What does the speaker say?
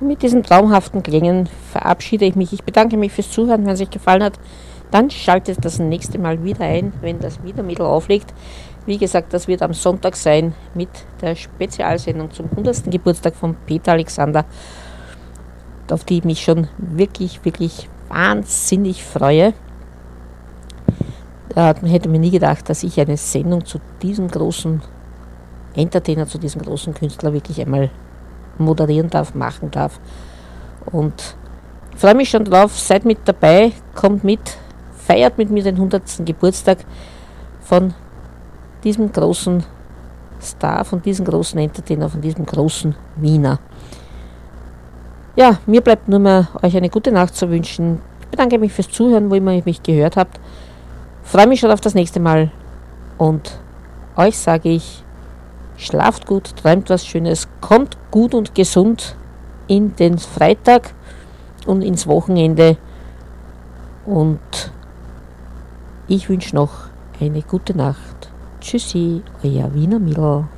mit diesen traumhaften Klängen verabschiede ich mich. Ich bedanke mich fürs Zuhören. Wenn es euch gefallen hat, dann schaltet das nächste Mal wieder ein, wenn das Wienermittl auflegt. Wie gesagt, das wird am Sonntag sein mit der Spezialsendung zum 100. Geburtstag von Peter Alexander, auf die ich mich schon wirklich, wirklich wahnsinnig freue. Da hätte mir nie gedacht, dass ich eine Sendung zu diesem großen Entertainer, zu diesem großen Künstler wirklich einmal moderieren darf, machen darf. Und ich freue mich schon drauf, seid mit dabei, kommt mit, feiert mit mir den 100. Geburtstag von diesem großen Star, von diesem großen Entertainer, von diesem großen Wiener. Ja, mir bleibt nur mehr, euch eine gute Nacht zu wünschen. Ich bedanke mich fürs Zuhören, wo immer ihr mich gehört habt. Freue mich schon auf das nächste Mal und euch sage ich, schlaft gut, träumt was Schönes, kommt gut und gesund in den Freitag und ins Wochenende und ich wünsche noch eine gute Nacht. Tschüssi, euer Wienermittl.